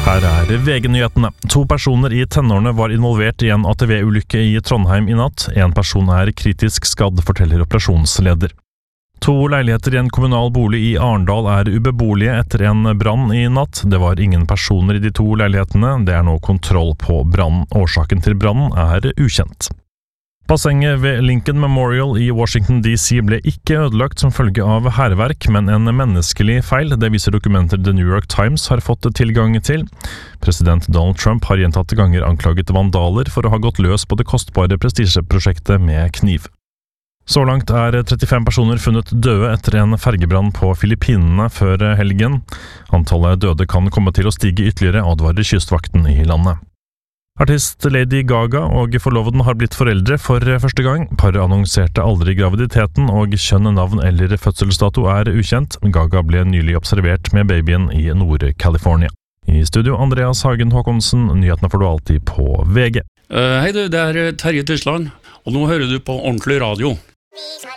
Her VG-nyhetene. 2 personer i tenårene var involvert i en ATV-ulykke i Trondheim i natt. En person kritisk skadd, forteller operasjonsleder. 2 leiligheter i en kommunal bolig i Arendal ubeboelige etter en brann i natt. Det var ingen personer i de 2 leilighetene. Det nå kontroll på brannen. Årsaken til brannen ukjent. Bassenget ved Lincoln Memorial i Washington DC ble ikke ødelagt som følge av hærverk, men en menneskelig feil. Det viser dokumenter The New York Times har fått tilgang til. President Donald Trump har gjentatte ganger anklaget vandaler for å ha gått løs på det kostbare prestisjeprosjektet med kniv. Så langt 35 personer funnet døde etter en fergebrann på Filippinene før helgen. Antallet døde kan komme til å stige ytterligere, advarer kystvakten i landet. Artist Lady Gaga og forloveden har blitt foreldre for første gang. Paret annonserte aldri graviditeten, og kjønn, navn eller fødselsdato ukjent. Gaga ble nylig observert med babyen i Nord-California. I studio Andreas Hagen Håkonsen, nyhetene får du alltid på VG. Hei du, det Terje Tysland, og nå hører du på Ordentlig Radio.